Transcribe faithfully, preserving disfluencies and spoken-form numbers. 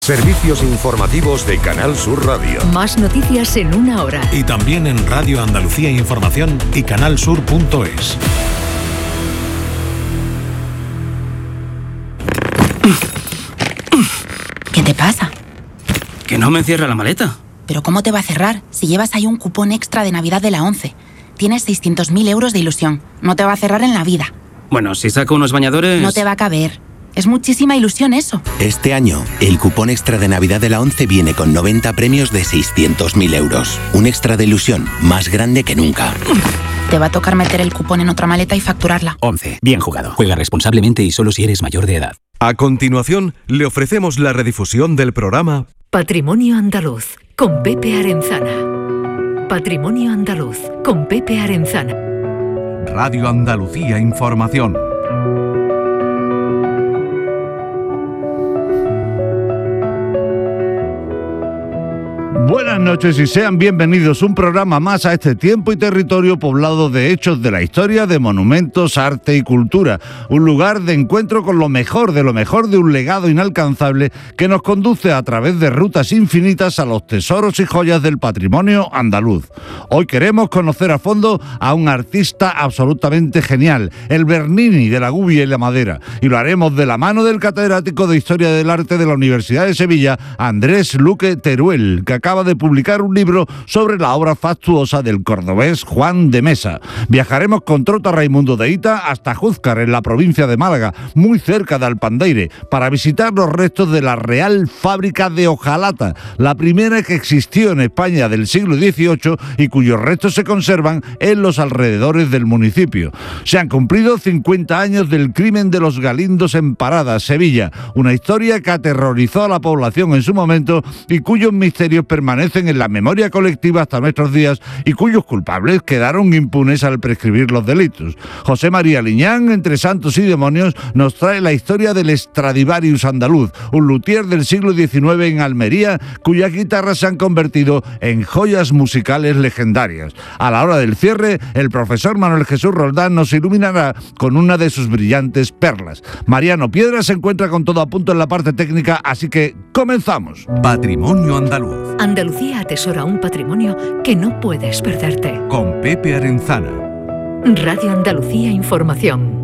Servicios informativos de Canal Sur Radio. Más noticias en una hora. Y también en Radio Andalucía Información y canal sur punto es. ¿Qué te pasa? Que no me cierra la maleta. ¿Pero cómo te va a cerrar si llevas ahí un cupón extra de Navidad de la ONCE? Tienes seiscientos mil euros de ilusión. No te va a cerrar en la vida. Bueno, si saco unos bañadores... No te va a caber. Es muchísima ilusión eso. Este año, el cupón extra de Navidad de la ONCE viene con noventa premios de seiscientos mil euros. Un extra de ilusión más grande que nunca. Te va a tocar meter el cupón en otra maleta y facturarla. ONCE. Bien jugado. Juega responsablemente y solo si eres mayor de edad. A continuación, le ofrecemos la redifusión del programa Patrimonio Andaluz, con Pepe Arenzana. Patrimonio Andaluz, con Pepe Arenzana. Radio Andalucía Información. Buenas noches y sean bienvenidos un programa más a este tiempo y territorio poblado de hechos de la historia, de monumentos, arte y cultura. Un lugar de encuentro con lo mejor de lo mejor de un legado inalcanzable que nos conduce a través de rutas infinitas a los tesoros y joyas del patrimonio andaluz. Hoy queremos conocer a fondo a un artista absolutamente genial, el Bernini de la gubia y la madera, y lo haremos de la mano del catedrático de Historia del Arte de la Universidad de Sevilla, Andrés Luque Teruel, que acaba de publicar un libro sobre la obra fastuosa del cordobés Juan de Mesa. Viajaremos con Trota Raimundo de Ita hasta Júzcar, en la provincia de Málaga, muy cerca de Alpandeire, para visitar los restos de la Real Fábrica de Hojalata, la primera que existió en España del siglo dieciocho y cuyos restos se conservan en los alrededores del municipio. Se han cumplido cincuenta años del crimen de los Galindos en Parada, Sevilla, una historia que aterrorizó a la población en su momento y cuyos misterios permanecen en la memoria colectiva hasta nuestros días y cuyos culpables quedaron impunes al prescribir los delitos. José María Liñán, entre santos y demonios, nos trae la historia del Stradivarius andaluz, un luthier del siglo diecinueve en Almería, cuyas guitarras se han convertido en joyas musicales legendarias. A la hora del cierre, el profesor Manuel Jesús Roldán nos iluminará con una de sus brillantes perlas. Mariano Piedra se encuentra con todo a punto en la parte técnica, así que comenzamos. Patrimonio Andaluz. Andalucía atesora un patrimonio que no puedes perderte. Con Pepe Arenzana. Radio Andalucía Información.